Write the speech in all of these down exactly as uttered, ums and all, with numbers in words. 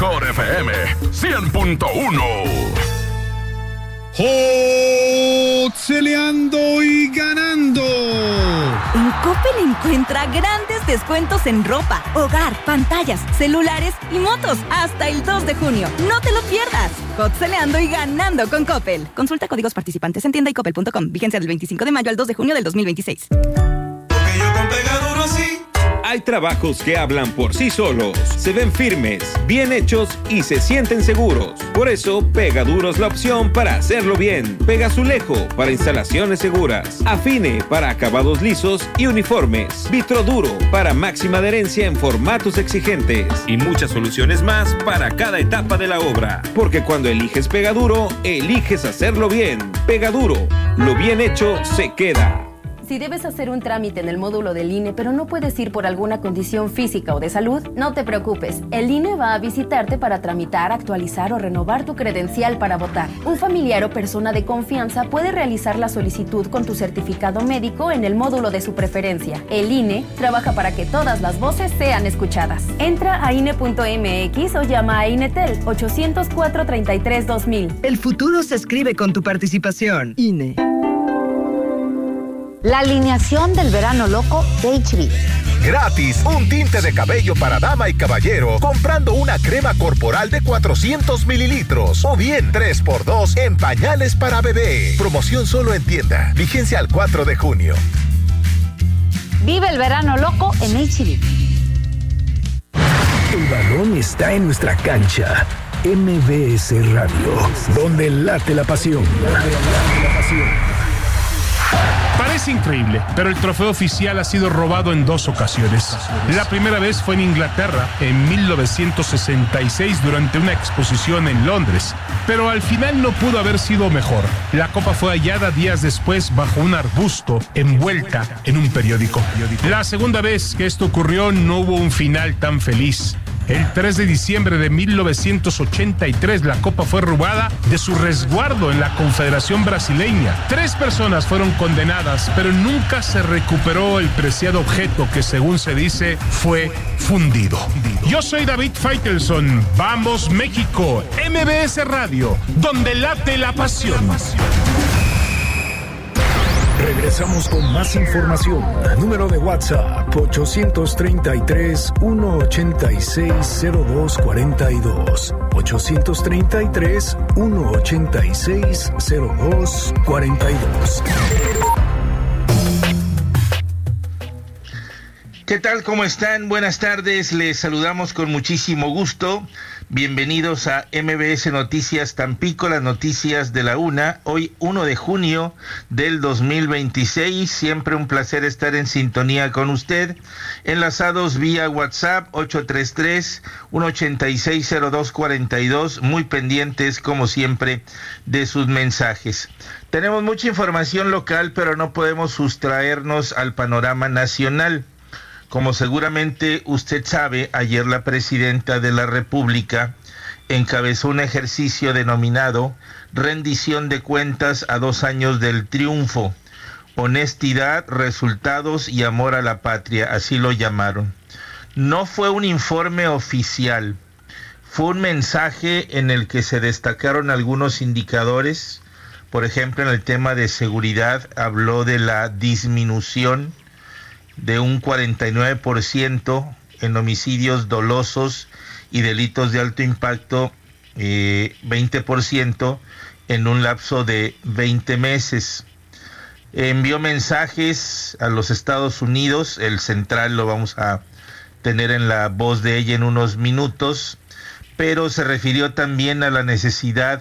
mejor F M cien punto uno. ¡Celeando y ganando! En Coppel encuentra grandes descuentos en ropa, hogar, pantallas, celulares y motos hasta el dos de junio. ¡No te lo pierdas! Celeando y ganando con Coppel. Consulta códigos participantes en tienda y coppel punto com. Vigencia del veinticinco de mayo al dos de junio del dos mil veintiséis. Porque yo con Pegaduro sí. Hay trabajos que hablan por sí solos, se ven firmes, bien hechos y se sienten seguros. Por eso, Pegaduro es la opción para hacerlo bien. Pegazulejo para instalaciones seguras. Afine para acabados lisos y uniformes. Vitroduro para máxima adherencia en formatos exigentes. Y muchas soluciones más para cada etapa de la obra. Porque cuando eliges Pegaduro, eliges hacerlo bien. Pegaduro, lo bien hecho se queda. Si debes hacer un trámite en el módulo del I N E, pero no puedes ir por alguna condición física o de salud, no te preocupes. El I N E va a visitarte para tramitar, actualizar o renovar tu credencial para votar. Un familiar o persona de confianza puede realizar la solicitud con tu certificado médico en el módulo de su preferencia. El I N E trabaja para que todas las voces sean escuchadas. Entra a I N E punto M X o llama a INETEL ochocientos cuatro treinta y tres dos mil. El futuro se escribe con tu participación. I N E. La alineación del verano loco de H B. Gratis, un tinte de cabello para dama y caballero comprando una crema corporal de cuatrocientos mililitros o bien tres por dos en pañales para bebé. Promoción solo en tienda. Vigencia al cuatro de junio. Vive el verano loco en H B. El balón está en nuestra cancha. M B S Radio, donde late la pasión. Late la pasión. Parece increíble, pero el trofeo oficial ha sido robado en dos ocasiones. La primera vez fue en Inglaterra, en mil novecientos sesenta y seis, durante una exposición en Londres. Pero al final no pudo haber sido mejor. La copa fue hallada días después bajo un arbusto, envuelta en un periódico. La segunda vez que esto ocurrió no hubo un final tan feliz. El tres de diciembre de mil novecientos ochenta y tres, la copa fue robada de su resguardo en la Confederación Brasileña. Tres personas fueron condenadas, pero nunca se recuperó el preciado objeto que, según se dice, fue fundido. Yo soy David Faitelson. Vamos, México. M B S Radio, donde late la pasión. Regresamos con más información. Número de WhatsApp ochocientos treinta y tres, ciento ochenta y seis, cero dos cuarenta y dos. ochocientos treinta y tres, ciento ochenta y seis, cero dos cuarenta y dos. ¿Qué tal? ¿Cómo están? Buenas tardes. Les saludamos con muchísimo gusto. Bienvenidos a M B S Noticias Tampico, las noticias de la una. Hoy, uno de junio del dos mil veintiséis. Siempre un placer estar en sintonía con usted. Enlazados vía WhatsApp ocho tres tres, ciento ochenta y seis, cero dos cuarenta y dos. Muy pendientes, como siempre, de sus mensajes. Tenemos mucha información local, pero no podemos sustraernos al panorama nacional. Como seguramente usted sabe, ayer la presidenta de la República encabezó un ejercicio denominado Rendición de Cuentas a dos años del triunfo, honestidad, resultados y amor a la patria, así lo llamaron. No fue un informe oficial, fue un mensaje en el que se destacaron algunos indicadores. Por ejemplo, en el tema de seguridad habló de la disminución de un cuarenta y nueve por ciento en homicidios dolosos y delitos de alto impacto, eh, veinte por ciento en un lapso de veinte meses. Envió mensajes a los Estados Unidos, el central lo vamos a tener en la voz de ella en unos minutos, pero se refirió también a la necesidad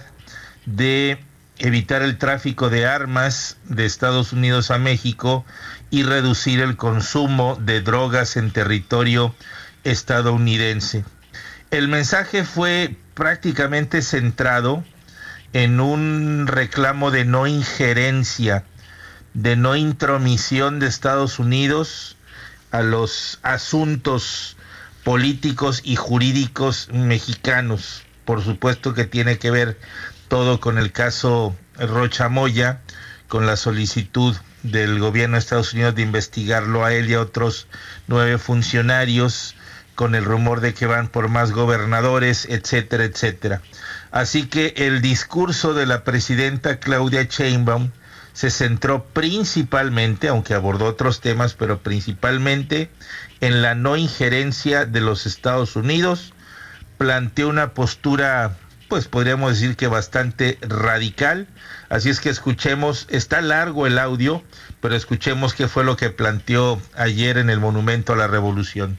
de evitar el tráfico de armas de Estados Unidos a México y reducir el consumo de drogas en territorio estadounidense. El mensaje fue prácticamente centrado en un reclamo de no injerencia, de no intromisión de Estados Unidos a los asuntos políticos y jurídicos mexicanos. Por supuesto que tiene que ver todo con el caso Rocha Moya, con la solicitud del gobierno de Estados Unidos de investigarlo a él y a otros nueve funcionarios con el rumor de que van por más gobernadores, etcétera, etcétera. Así que el discurso de la presidenta Claudia Sheinbaum se centró principalmente, aunque abordó otros temas, pero principalmente en la no injerencia de los Estados Unidos. Planteó una postura, pues podríamos decir que bastante radical. Así es que escuchemos, está largo el audio, pero escuchemos qué fue lo que planteó ayer en el Monumento a la Revolución.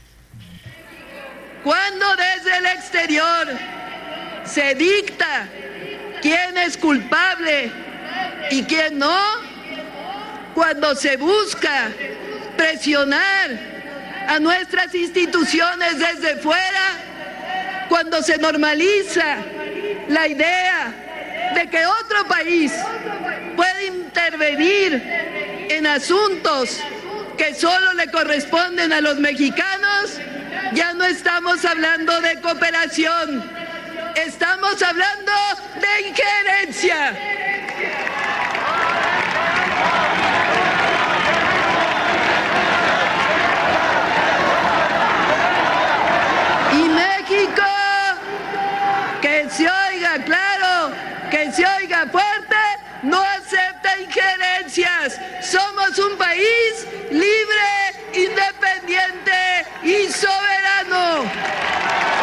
Cuando desde el exterior se dicta quién es culpable y quién no, cuando se busca presionar a nuestras instituciones desde fuera, cuando se normaliza la idea de que otro país puede intervenir en asuntos que solo le corresponden a los mexicanos, ya no estamos hablando de cooperación, estamos hablando de injerencia. Y México, que se oiga claro, que se oiga fuerte, no acepta injerencias. Somos un país libre